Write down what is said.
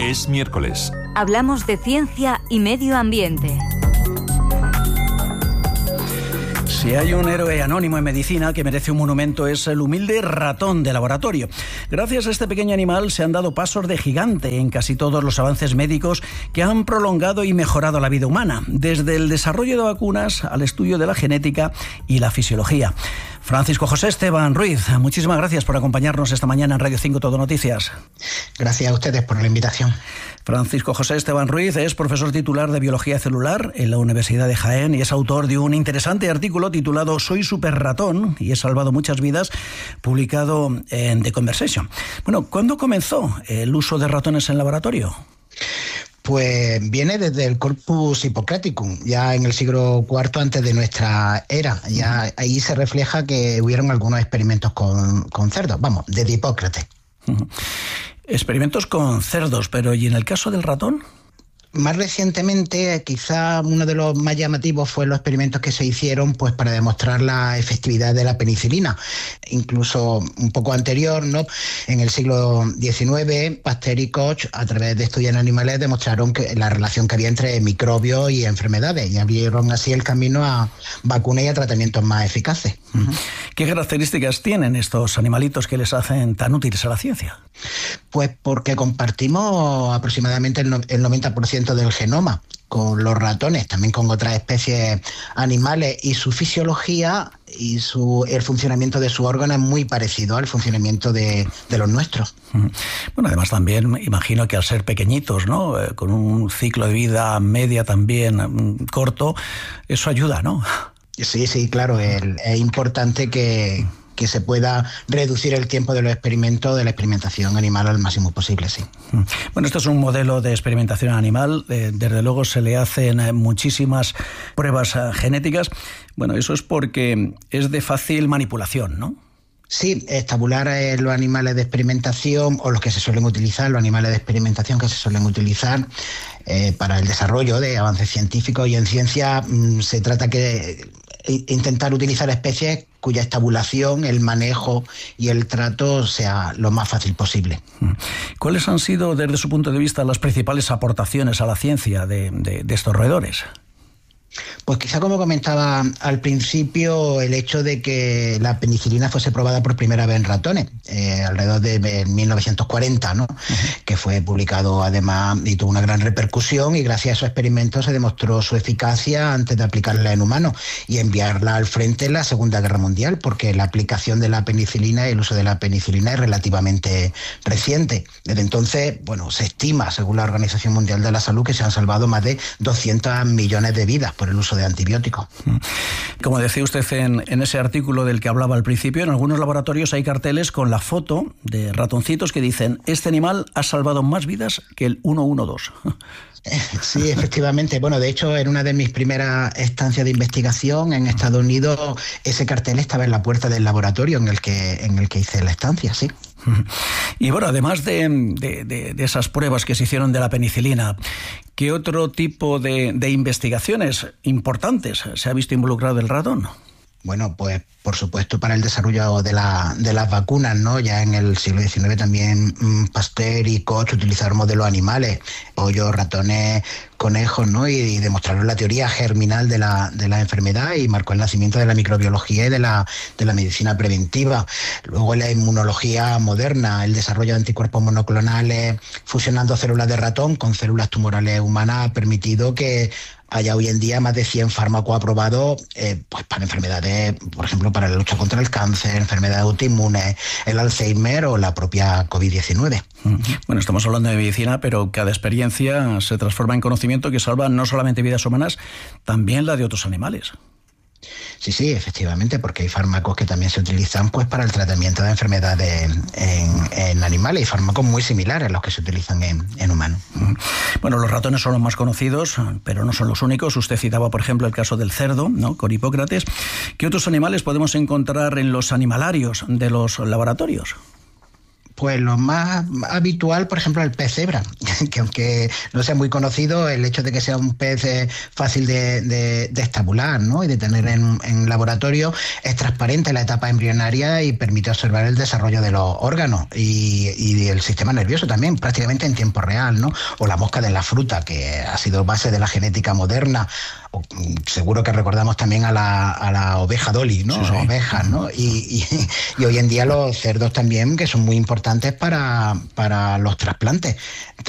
Es miércoles. Hablamos de ciencia y medio ambiente. Si hay un héroe anónimo en medicina que merece un monumento, es el humilde ratón de laboratorio. Gracias a este pequeño animal se han dado pasos de gigante en casi todos los avances médicos que han prolongado y mejorado la vida humana, desde el desarrollo de vacunas al estudio de la genética y la fisiología. Francisco José Esteban Ruiz, muchísimas gracias por acompañarnos esta mañana en Radio 5 Todo Noticias. Gracias a ustedes por la invitación. Francisco José Esteban Ruiz es profesor titular de Biología Celular en la Universidad de Jaén y es autor de un interesante artículo titulado Soy super ratón y he salvado muchas vidas, publicado en The Conversation. Bueno, ¿cuándo comenzó el uso de ratones en laboratorio? Pues viene desde el Corpus Hippocraticum, ya en el siglo IV antes de nuestra era. Ya ahí se refleja que hubieron algunos experimentos con cerdos, vamos, desde Hipócrates. Experimentos con cerdos, pero ¿y en el caso del ratón? Más recientemente, quizá uno de los más llamativos fue los experimentos que se hicieron pues para demostrar la efectividad de la penicilina. Incluso un poco anterior, ¿no? En el siglo XIX, Pasteur y Koch, a través de estudios en animales, demostraron que la relación que había entre microbios y enfermedades y abrieron así el camino a vacunas y a tratamientos más eficaces. ¿Qué características tienen estos animalitos que les hacen tan útiles a la ciencia? Pues porque compartimos aproximadamente el 90% del genoma con los ratones, también con otras especies animales, y su fisiología y el funcionamiento de su órgano es muy parecido al funcionamiento de los nuestros. Bueno, además también imagino que al ser pequeñitos, ¿no? Con un ciclo de vida media también corto, eso ayuda, ¿no? Sí, claro, es importante que se pueda reducir el tiempo de los experimentos, de la experimentación animal al máximo posible, sí. Bueno, esto es un modelo de experimentación animal, desde luego se le hacen muchísimas pruebas genéticas. Bueno, eso es porque es de fácil manipulación, ¿no? Sí, estabular los animales de experimentación o los que se suelen utilizar, los animales de experimentación que se suelen utilizar para el desarrollo de avances científicos, y en ciencia se trata que intentar utilizar especies cuya estabulación, el manejo y el trato sea lo más fácil posible. ¿Cuáles han sido, desde su punto de vista, las principales aportaciones a la ciencia de estos roedores? Pues quizá, como comentaba al principio, el hecho de que la penicilina fuese probada por primera vez en ratones, alrededor de 1940, ¿no? Que fue publicado además y tuvo una gran repercusión, y gracias a esos experimentos se demostró su eficacia antes de aplicarla en humanos y enviarla al frente en la Segunda Guerra Mundial, porque la aplicación de la penicilina y el uso de la penicilina es relativamente reciente. Desde entonces, bueno, se estima, según la Organización Mundial de la Salud, que se han salvado más de 200 millones de vidas por el uso de antibióticos. Como decía usted en ese artículo del que hablaba al principio, en algunos laboratorios hay carteles con la foto de ratoncitos que dicen: este animal ha salvado más vidas que el 112. Sí, efectivamente. Bueno, de hecho, en una de mis primeras estancias de investigación en Estados Unidos, ese cartel estaba en la puerta del laboratorio en el que hice la estancia, sí. Y bueno, además de esas pruebas que se hicieron de la penicilina, ¿qué otro tipo de investigaciones importantes se ha visto involucrado el ratón? Bueno, pues por supuesto para el desarrollo de las vacunas, ¿no? Ya en el siglo XIX también Pasteur y Koch utilizaron modelos animales, pollos, ratones, conejos, ¿no? Y demostraron la teoría germinal de la enfermedad, y marcó el nacimiento de la microbiología y de la medicina preventiva. Luego, en la inmunología moderna, el desarrollo de anticuerpos monoclonales fusionando células de ratón con células tumorales humanas ha permitido que haya hoy en día más de 100 fármacos aprobados pues para enfermedades, por ejemplo, para la lucha contra el cáncer, enfermedades autoinmunes, el Alzheimer o la propia COVID-19. Bueno, estamos hablando de medicina, pero cada experiencia se transforma en conocimiento que salva no solamente vidas humanas, también la de otros animales. Sí, efectivamente, porque hay fármacos que también se utilizan pues para el tratamiento de enfermedades en animales, y fármacos muy similares a los que se utilizan en humanos. Bueno, los ratones son los más conocidos, pero no son los únicos. Usted citaba, por ejemplo, el caso del cerdo, ¿no?, con Hipócrates. ¿Qué otros animales podemos encontrar en los animalarios de los laboratorios? Pues lo más habitual, por ejemplo, el pez cebra, que aunque no sea muy conocido, el hecho de que sea un pez fácil de estabular, ¿no? Y de tener en laboratorio, es transparente en la etapa embrionaria y permite observar el desarrollo de los órganos y el sistema nervioso también, prácticamente en tiempo real, ¿no? O la mosca de la fruta, que ha sido base de la genética moderna. Seguro que recordamos también a la oveja Dolly, ¿no? Sí. Ovejas, ¿no? Y hoy en día los cerdos también, que son muy importantes para los trasplantes.